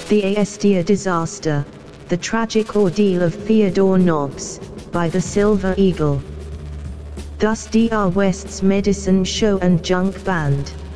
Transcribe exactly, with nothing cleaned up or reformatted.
The Aestia Disaster, The Tragic Ordeal of Theodore Nobbs, by the Silver Eagle. Thus D R West's Medicine Show and Junk Band.